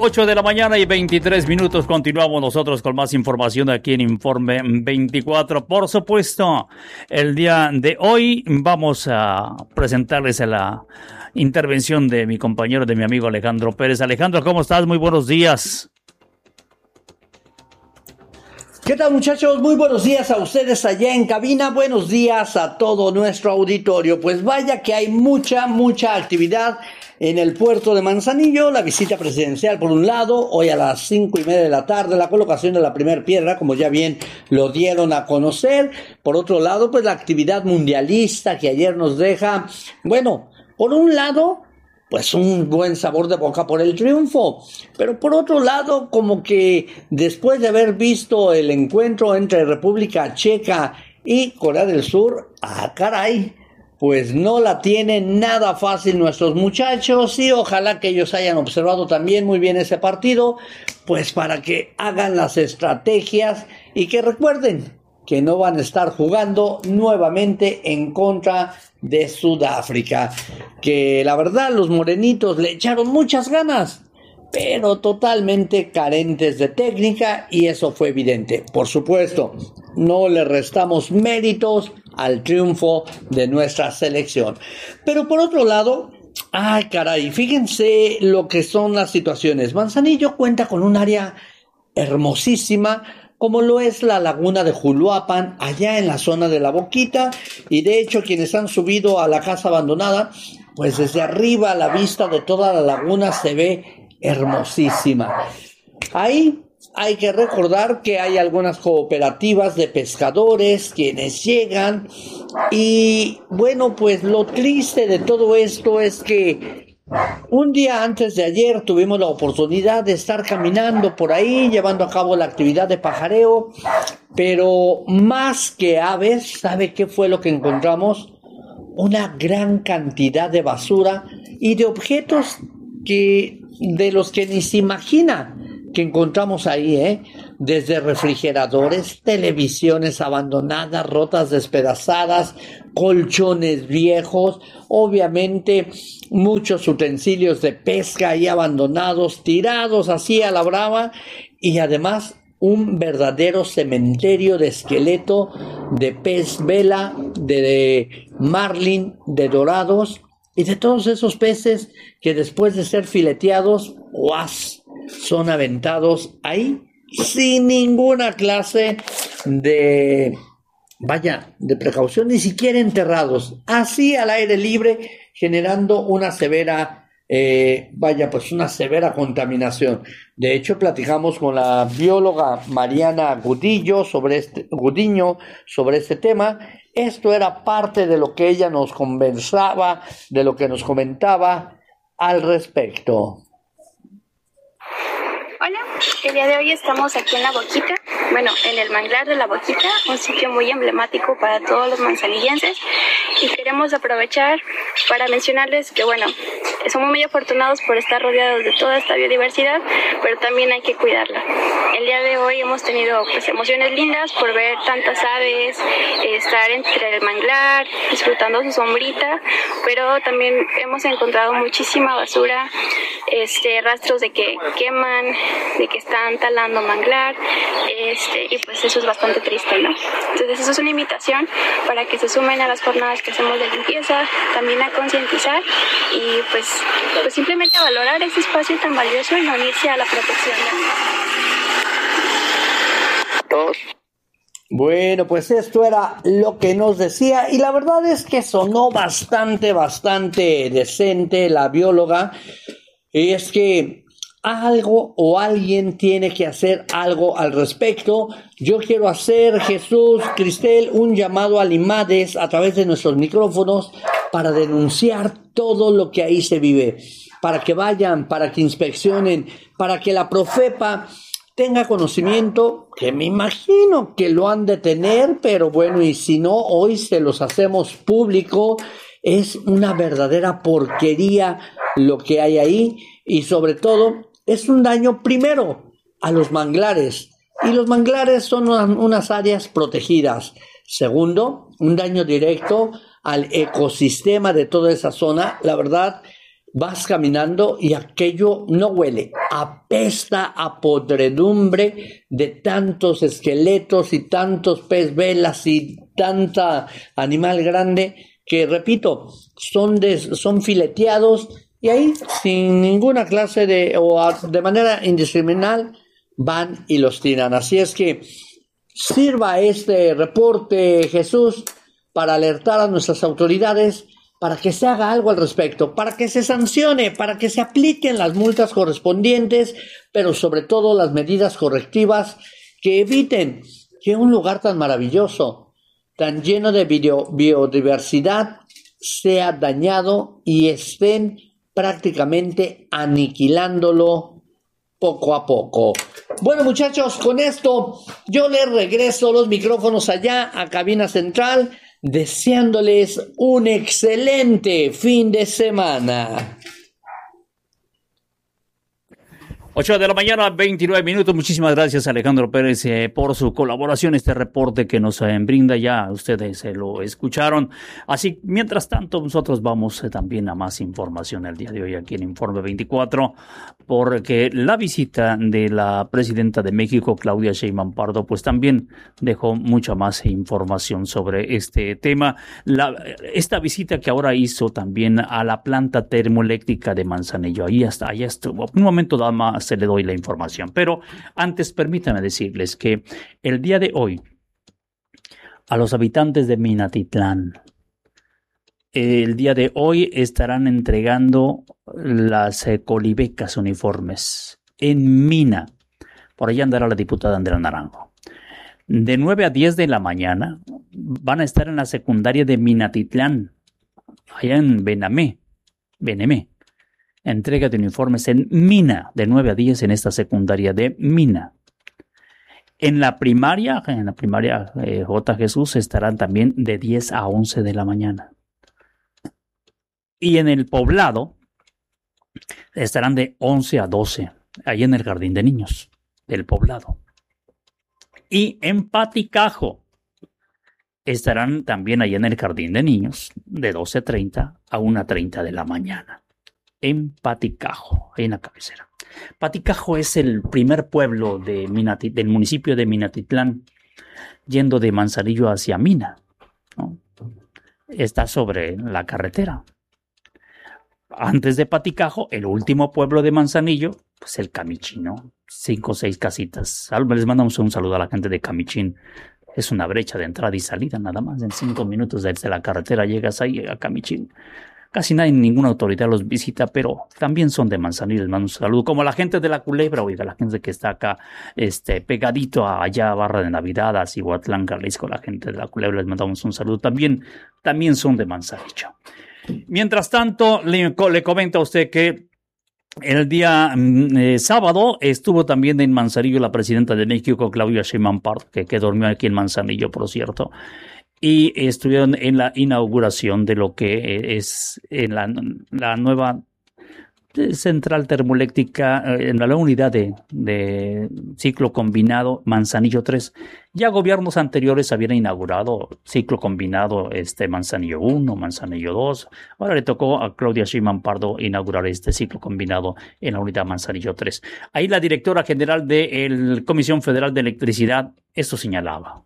8 de la mañana y 23 minutos. Continuamos nosotros con más información aquí en Informe 24. Por supuesto, el día de hoy vamos a presentarles la intervención de mi compañero, de mi amigo Alejandro Pérez. Alejandro, ¿cómo estás? Muy buenos días. ¿Qué tal, muchachos? Muy buenos días a ustedes allá en cabina. Buenos días a todo nuestro auditorio. Pues vaya que hay mucha actividad en el puerto de Manzanillo. La visita presidencial por un lado, hoy a las 5:30 de la tarde, la colocación de la primera piedra, como ya bien lo dieron a conocer. Por otro lado, pues la actividad mundialista que ayer nos deja, bueno, por un lado, pues un buen sabor de boca por el triunfo, pero por otro lado, como que después de haber visto el encuentro entre República Checa y Corea del Sur, caray, pues no la tienen nada fácil nuestros muchachos, y ojalá que ellos hayan observado también muy bien ese partido, pues para que hagan las estrategias y que recuerden que no van a estar jugando nuevamente en contra de Sudáfrica, que la verdad los morenitos le echaron muchas ganas, pero totalmente carentes de técnica, y eso fue evidente. Por supuesto, no le restamos méritos al triunfo de nuestra selección. Pero por otro lado, ay caray, fíjense lo que son las situaciones. Manzanillo cuenta con un área hermosísima, como lo es la laguna de Juluapan, allá en la zona de La Boquita, y de hecho quienes han subido a la casa abandonada, pues desde arriba la vista de toda la laguna se ve hermosísima. Ahí hay que recordar que hay algunas cooperativas de pescadores quienes llegan, y bueno, pues lo triste de todo esto es que un día antes de ayer tuvimos la oportunidad de estar caminando por ahí, llevando a cabo la actividad de pajareo, pero más que aves, ¿sabe qué fue lo que encontramos? Una gran cantidad de basura y de objetos de los que ni se imagina que encontramos ahí, desde refrigeradores, televisiones abandonadas, rotas, despedazadas, colchones viejos, obviamente muchos utensilios de pesca ahí abandonados, tirados así a la brava, y además un verdadero cementerio de esqueleto de pez vela, de marlin, de dorados y de todos esos peces que después de ser fileteados, son aventados ahí sin ninguna clase de precaución, ni siquiera enterrados, así al aire libre, generando una severa contaminación. De hecho, platicamos con la bióloga Mariana Gudiño sobre este tema. Esto era parte de lo que ella nos conversaba, de lo que nos comentaba al respecto. Hola, el día de hoy estamos aquí en La Boquita, en el manglar de La Boquita, un sitio muy emblemático para todos los manzanillenses, y queremos aprovechar para mencionarles que somos muy afortunados por estar rodeados de toda esta biodiversidad, pero también hay que cuidarla. El día de hoy hemos tenido emociones lindas por ver tantas aves, estar entre el manglar, disfrutando su sombrita, pero también hemos encontrado muchísima basura, rastros de que queman, de que están talando manglar, y pues eso es bastante triste, ¿no? Entonces eso es una invitación para que se sumen a las jornadas que hacemos de limpieza, también a concientizar y pues simplemente a valorar ese espacio tan valioso y unirse a la protección de todos. Bueno, pues esto era lo que nos decía, y la verdad es que sonó bastante decente la bióloga, y es que algo o alguien tiene que hacer algo al respecto. Yo quiero hacer, Jesús, Cristel, un llamado al IMADES a través de nuestros micrófonos para denunciar todo lo que ahí se vive, para que vayan, para que inspeccionen, para que la Profepa tenga conocimiento, que me imagino que lo han de tener, pero bueno, y si no, hoy se los hacemos público. Es una verdadera porquería lo que hay ahí, y sobre todo es un daño primero a los manglares, y los manglares son unas áreas protegidas. Segundo, un daño directo al ecosistema de toda esa zona. La verdad, vas caminando y aquello no huele, apesta a podredumbre de tantos esqueletos y tantos pez velas y tanta animal grande que, repito, son fileteados y ahí sin ninguna clase de manera indiscriminada van y los tiran. Así es que sirva este reporte, Jesús, para alertar a nuestras autoridades para que se haga algo al respecto, para que se sancione, para que se apliquen las multas correspondientes, pero sobre todo las medidas correctivas que eviten que un lugar tan maravilloso, tan lleno de biodiversidad, sea dañado y estén prácticamente aniquilándolo poco a poco. Bueno, muchachos, con esto yo les regreso los micrófonos allá a Cabina Central, deseándoles un excelente fin de semana. 8 de la mañana, 29 minutos. Muchísimas gracias, Alejandro Pérez, por su colaboración. Este reporte que nos brinda, ya ustedes lo escucharon. Así, mientras tanto, nosotros vamos también a más información el día de hoy aquí en Informe 24, porque la visita de la presidenta de México, Claudia Sheinbaum Pardo, pues también dejó mucha más información sobre este tema. Esta visita que ahora hizo también a la planta termoeléctrica de Manzanillo, allá estuvo. Un momento nada más se le doy la información, pero antes permítanme decirles que el día de hoy a los habitantes de Minatitlán, el día de hoy estarán entregando las colibecas uniformes en Mina. Por allá andará la diputada Andrea Naranjo. De 9 a 10 de la mañana van a estar en la secundaria de Minatitlán, allá en Benemé. Entrega de uniformes en Mina, de 9 a 10 en esta secundaria de Mina. En la primaria J. Jesús estarán también de 10 a 11 de la mañana. Y en el poblado estarán de 11 a 12, ahí en el jardín de niños del poblado. Y en Paticajo estarán también ahí en el jardín de niños de 12:30 a 1:30 de la mañana. En Paticajo, ahí en la cabecera. Paticajo es el primer pueblo del municipio de Minatitlán, yendo de Manzanillo hacia Mina, ¿no? Está sobre la carretera. Antes de Paticajo, el último pueblo de Manzanillo, pues el Camichín, ¿no? 5 o 6 casitas. Les mandamos un saludo a la gente de Camichín. Es una brecha de entrada y salida, nada más. En 5 minutos desde la carretera llegas ahí a Camichín. Casi nadie, ninguna autoridad los visita, pero también son de Manzanillo. Les mando un saludo. Como la gente de La Culebra, oiga, la gente que está acá, pegadito allá a Barra de Navidad, a Cihuatlán, Jalisco, la gente de La Culebra, les mandamos un saludo. También son de Manzanillo. Mientras tanto, le comento a usted que el día sábado estuvo también en Manzanillo la presidenta de México, Claudia Sheinbaum Pardo, que durmió aquí en Manzanillo, por cierto. Y estuvieron en la inauguración de lo que es en la nueva central termoeléctrica, en la nueva unidad de ciclo combinado Manzanillo 3. Ya gobiernos anteriores habían inaugurado ciclo combinado Manzanillo 1, Manzanillo 2. Ahora le tocó a Claudia Sheinbaum Pardo inaugurar este ciclo combinado en la unidad Manzanillo 3. Ahí la directora general de la Comisión Federal de Electricidad esto señalaba.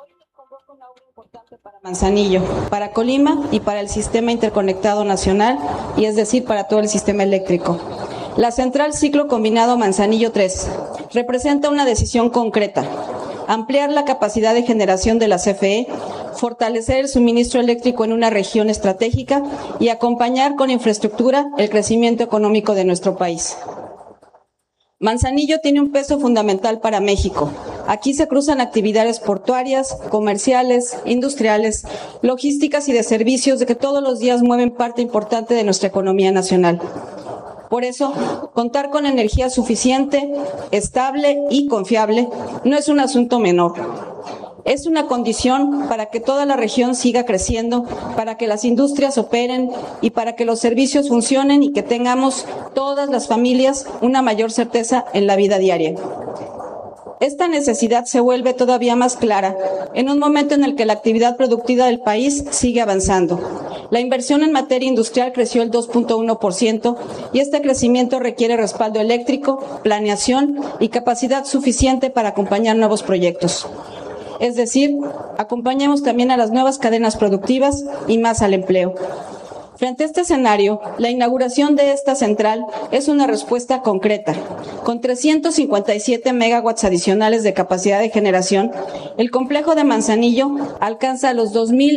Para Manzanillo, para Colima y para el Sistema Interconectado Nacional, y es decir, para todo el sistema eléctrico. La central ciclo combinado Manzanillo 3 representa una decisión concreta: ampliar la capacidad de generación de la CFE, fortalecer el suministro eléctrico en una región estratégica y acompañar con infraestructura el crecimiento económico de nuestro país. Manzanillo tiene un peso fundamental para México. Aquí se cruzan actividades portuarias, comerciales, industriales, logísticas y de servicios de que todos los días mueven parte importante de nuestra economía nacional. Por eso, contar con energía suficiente, estable y confiable no es un asunto menor. Es una condición para que toda la región siga creciendo, para que las industrias operen y para que los servicios funcionen y que tengamos todas las familias una mayor certeza en la vida diaria. Esta necesidad se vuelve todavía más clara en un momento en el que la actividad productiva del país sigue avanzando. La inversión en materia industrial creció el 2.1% y este crecimiento requiere respaldo eléctrico, planeación y capacidad suficiente para acompañar nuevos proyectos. Es decir, acompañamos también a las nuevas cadenas productivas y más al empleo. Frente a este escenario, la inauguración de esta central es una respuesta concreta. Con 357 megawatts adicionales de capacidad de generación, el complejo de Manzanillo alcanza los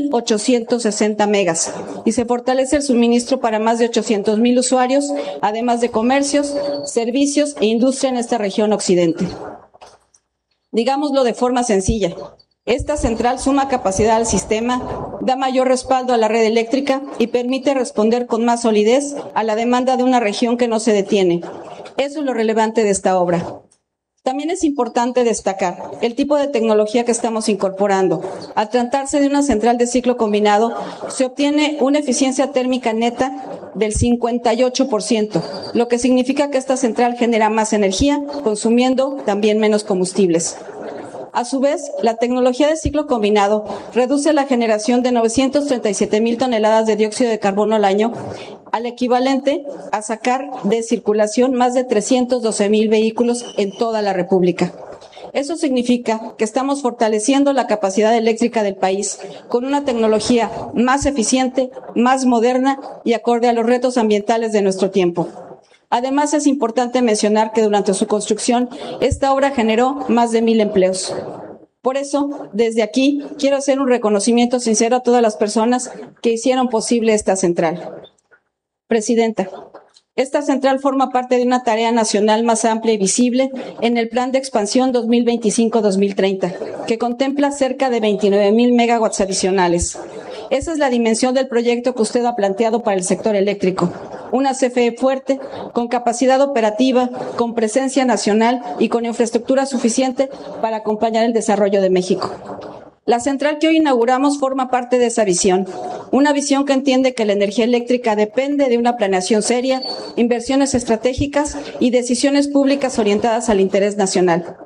2.860 megas y se fortalece el suministro para más de 800,000 usuarios, además de comercios, servicios e industria en esta región occidente. Digámoslo de forma sencilla. Esta central suma capacidad al sistema, da mayor respaldo a la red eléctrica y permite responder con más solidez a la demanda de una región que no se detiene. Eso es lo relevante de esta obra. También es importante destacar el tipo de tecnología que estamos incorporando. Al tratarse de una central de ciclo combinado, se obtiene una eficiencia térmica neta del 58%, lo que significa que esta central genera más energía, consumiendo también menos combustibles. A su vez, la tecnología de ciclo combinado reduce la generación de 937,000 toneladas de dióxido de carbono al año, al equivalente a sacar de circulación más de 312,000 vehículos en toda la República. Eso significa que estamos fortaleciendo la capacidad eléctrica del país con una tecnología más eficiente, más moderna y acorde a los retos ambientales de nuestro tiempo. Además, es importante mencionar que durante su construcción, esta obra generó más de 1,000 empleos. Por eso, desde aquí, quiero hacer un reconocimiento sincero a todas las personas que hicieron posible esta central. Presidenta, esta central forma parte de una tarea nacional más amplia y visible en el Plan de Expansión 2025-2030, que contempla cerca de 29,000 megawatts adicionales. Esa es la dimensión del proyecto que usted ha planteado para el sector eléctrico. Una CFE fuerte, con capacidad operativa, con presencia nacional y con infraestructura suficiente para acompañar el desarrollo de México. La central que hoy inauguramos forma parte de esa visión, una visión que entiende que la energía eléctrica depende de una planeación seria, inversiones estratégicas y decisiones públicas orientadas al interés nacional.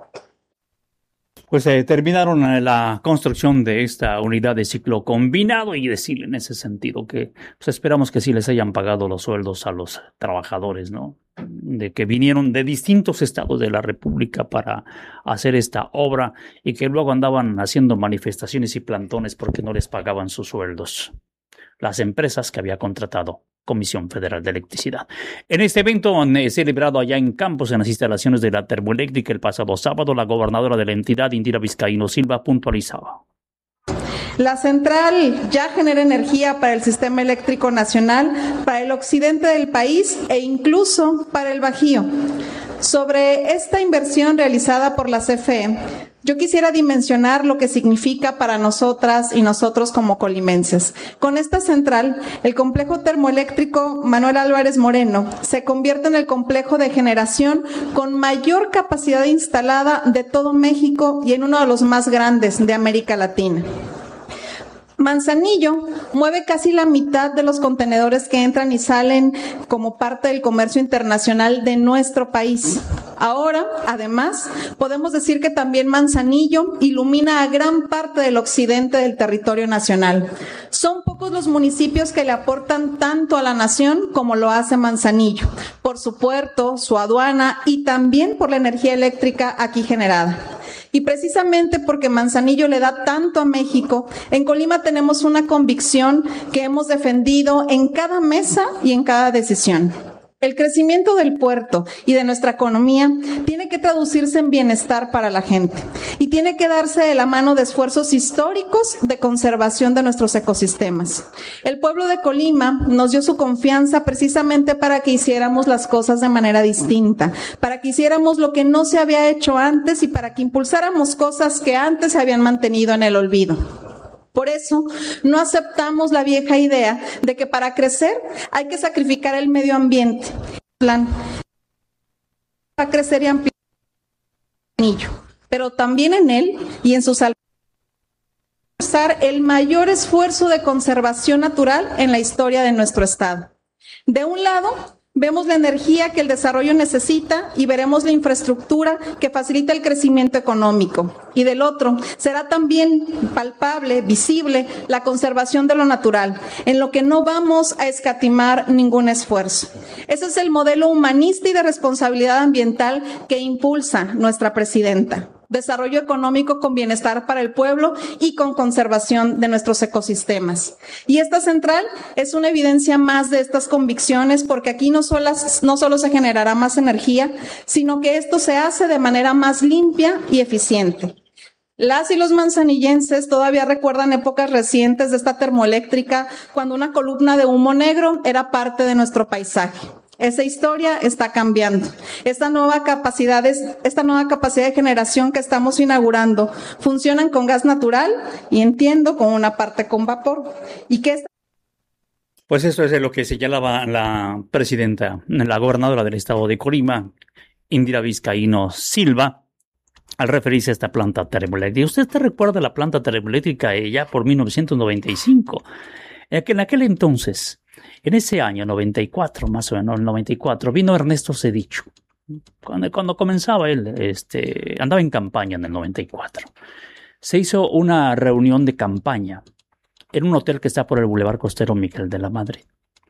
Pues terminaron la construcción de esta unidad de ciclo combinado y decirle en ese sentido que pues esperamos que sí les hayan pagado los sueldos a los trabajadores, ¿no? De que vinieron de distintos estados de la República para hacer esta obra y que luego andaban haciendo manifestaciones y plantones porque no les pagaban sus sueldos. Las empresas que había contratado Comisión Federal de Electricidad. En este evento celebrado allá en Campos, en las instalaciones de la termoeléctrica el pasado sábado, la gobernadora de la entidad, Indira Vizcaíno Silva, puntualizaba. La central ya genera energía para el sistema eléctrico nacional, para el occidente del país e incluso para el Bajío. Sobre esta inversión realizada por la CFE, yo quisiera dimensionar lo que significa para nosotras y nosotros como colimenses. Con esta central, el complejo termoeléctrico Manuel Álvarez Moreno se convierte en el complejo de generación con mayor capacidad instalada de todo México y en uno de los más grandes de América Latina. Manzanillo mueve casi la mitad de los contenedores que entran y salen como parte del comercio internacional de nuestro país. Ahora, además, podemos decir que también Manzanillo ilumina a gran parte del occidente del territorio nacional. Son pocos los municipios que le aportan tanto a la nación como lo hace Manzanillo, por su puerto, su aduana y también por la energía eléctrica aquí generada. Y precisamente porque Manzanillo le da tanto a México, en Colima tenemos una convicción que hemos defendido en cada mesa y en cada decisión. El crecimiento del puerto y de nuestra economía tiene que traducirse en bienestar para la gente y tiene que darse de la mano de esfuerzos históricos de conservación de nuestros ecosistemas. El pueblo de Colima nos dio su confianza precisamente para que hiciéramos las cosas de manera distinta, para que hiciéramos lo que no se había hecho antes y para que impulsáramos cosas que antes se habían mantenido en el olvido. Por eso, no aceptamos la vieja idea de que para crecer hay que sacrificar el medio ambiente. Plan para crecer y ampliar pero también en él y en sus alcanzar el mayor esfuerzo de conservación natural en la historia de nuestro estado. De un lado, Vemos la energía que el desarrollo necesita y veremos la infraestructura que facilita el crecimiento económico. Y del otro, será también palpable, visible, la conservación de lo natural, en lo que no vamos a escatimar ningún esfuerzo. Ese es el modelo humanista y de responsabilidad ambiental que impulsa nuestra presidenta. Desarrollo económico con bienestar para el pueblo y con conservación de nuestros ecosistemas. Y esta central es una evidencia más de estas convicciones, porque aquí no solo se generará más energía, sino que esto se hace de manera más limpia y eficiente. Las y los manzanillenses todavía recuerdan épocas recientes de esta termoeléctrica, cuando una columna de humo negro era parte de nuestro paisaje. Esa historia está cambiando. Esta nueva capacidad de generación que estamos inaugurando funcionan con gas natural y entiendo con una parte con vapor. Pues eso es lo que señalaba la presidenta, la gobernadora del estado de Colima, Indira Vizcaíno Silva, al referirse a esta planta termoeléctrica. ¿Usted te recuerda la planta termoeléctrica ya por 1995? En aquel entonces, en ese año 94, más o menos, el 94, vino Ernesto Zedillo. Cuando comenzaba él, andaba en campaña en el 94. Se hizo una reunión de campaña en un hotel que está por el Boulevard Costero Miguel de la Madrid.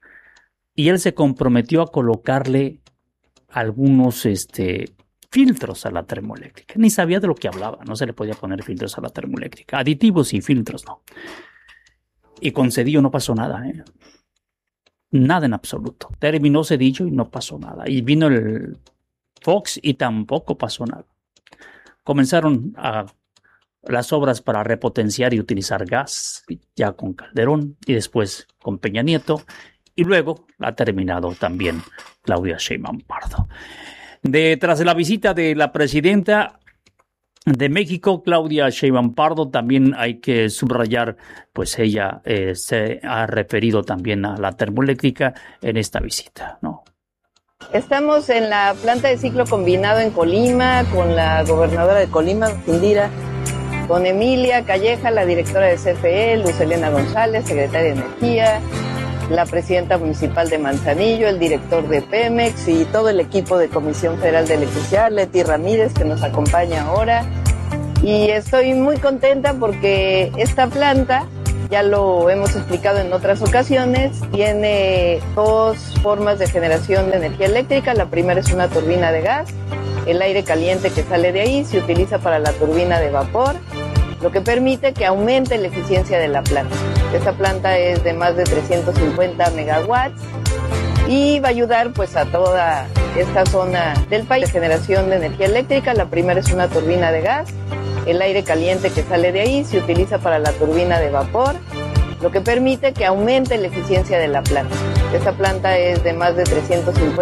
Y él se comprometió a colocarle algunos filtros a la termoeléctrica. Ni sabía de lo que hablaba, no se le podía poner filtros a la termoeléctrica. Aditivos y filtros, no. Y con Zedillo no pasó nada, Nada en absoluto. Terminó Zedillo y no pasó nada. Y vino el Fox y tampoco pasó nada. Comenzaron las obras para repotenciar y utilizar gas, ya con Calderón y después con Peña Nieto. Y luego ha terminado también Claudia Sheinbaum Pardo. Tras la visita de la presidenta de México, Claudia Sheinbaum Pardo, también hay que subrayar, pues ella se ha referido también a la termoeléctrica en esta visita, ¿no? Estamos en la planta de ciclo combinado en Colima, con la gobernadora de Colima, Indira, con Emilia Calleja, la directora de CFE, Luz Helena González, secretaria de Energía, la presidenta municipal de Manzanillo, el director de Pemex y todo el equipo de Comisión Federal de Electricidad, Leti Ramírez, que nos acompaña ahora. Y estoy muy contenta porque esta planta, ya lo hemos explicado en otras ocasiones, tiene dos formas de generación de energía eléctrica. La primera es una turbina de gas. El aire caliente que sale de ahí se utiliza para la turbina de vapor, lo que permite que aumente la eficiencia de la planta. Esta planta es de más de 350 megawatts y va a ayudar pues a toda esta zona del país de generación de energía eléctrica. La primera es una turbina de gas. El aire caliente que sale de ahí se utiliza para la turbina de vapor, lo que permite que aumente la eficiencia de la planta. Esta planta es de más de 350